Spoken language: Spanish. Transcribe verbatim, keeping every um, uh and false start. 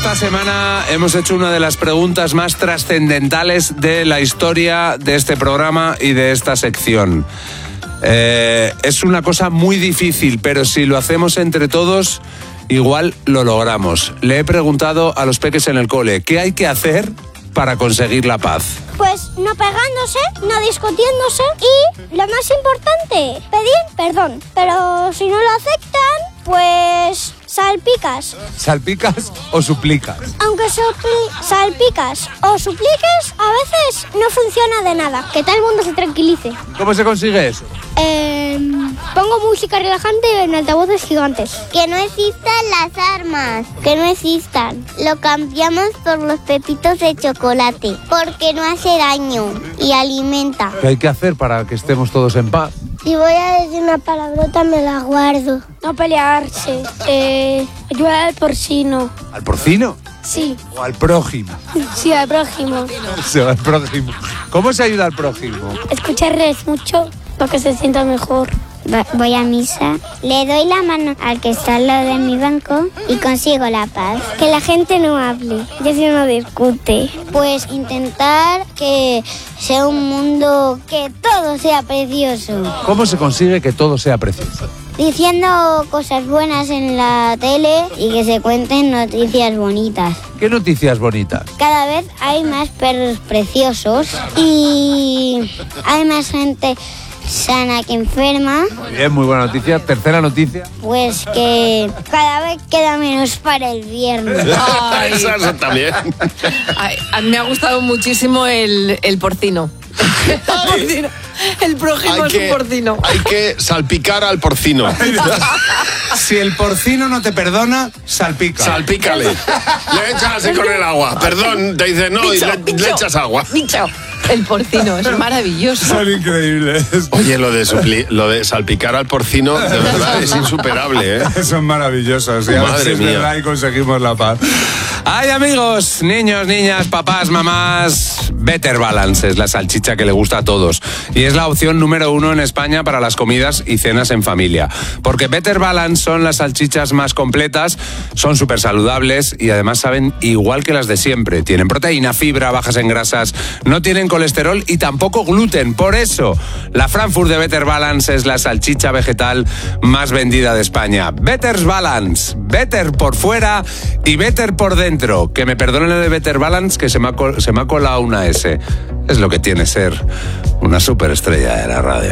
esta semana hemos hecho una de las preguntas más trascendentales de la historia de este programa y de esta sección. Eh, es una cosa muy difícil, pero si lo hacemos entre todos, igual lo logramos. Le he preguntado a los peques en el cole, ¿qué hay que hacer para conseguir la paz? Pues no pegándose, no discutiéndose y, lo más importante, pedir perdón. Pero si no lo aceptan, pues salpicas. ¿Salpicas o suplicas? Aunque supli- salpicas o supliques, a veces no funciona de nada. Que todo el mundo se tranquilice. ¿Cómo se consigue eso? Eh, pongo música relajante en altavoces gigantes. Que no existan las armas, que no existan. Lo cambiamos por los pepitos de chocolate, porque no hace daño y alimenta. ¿Qué hay que hacer para que estemos todos en paz? Si voy a decir una palabrota, me la guardo. No pelearse. Eh, ayudar al porcino. ¿Al porcino? Sí, ¿O al prójimo? sí, al prójimo. Se va al prójimo. ¿Cómo se ayuda al prójimo? Escucharles mucho para que se sienta mejor. Voy a misa, le doy la mano al que está al lado de mi banco y consigo la paz. Que la gente no hable, ya si no discute. Pues intentar que sea un mundo que todo sea precioso. ¿Cómo se consigue que todo sea precioso? Diciendo cosas buenas en la tele y que se cuenten noticias bonitas. ¿Qué noticias bonitas? Cada vez hay más perros preciosos y hay más gente sana que enferma. Muy bien, muy buena noticia. Tercera noticia. Pues que cada vez queda menos para el viernes. Ay. Esa también. Ay, a mí me ha gustado muchísimo el, el porcino. El porcino. El prójimo es un porcino. Hay que salpicar al porcino. Si el porcino no te perdona, salpica. Salpícale. Le echas así con el agua. Perdón, te dice no Bicho, y le, bicho, le echas agua. Bicho. El porcino, es maravilloso. Son increíbles. Oye, lo de, supli, lo de salpicar al porcino, de verdad, es insuperable, ¿eh? Son maravillosos. Y a ver si es verdad y conseguimos la paz. Ay, amigos, niños, niñas, papás, mamás, Better Balance es la salchicha que le gusta a todos. Y es la opción número uno en España para las comidas y cenas en familia. Porque Better Balance son las salchichas más completas, son súper saludables y además saben igual que las de siempre. Tienen proteína, fibra, bajas en grasas, no tienen colesterol y tampoco gluten. Por eso, la Frankfurt de Better Balance es la salchicha vegetal más vendida de España. Better Balance, Better por fuera y Better por dentro. Que me perdonen lo de Better Balance, que se me ha, col- se me ha colado una S. Es lo que tiene ser una superestrella de la radio.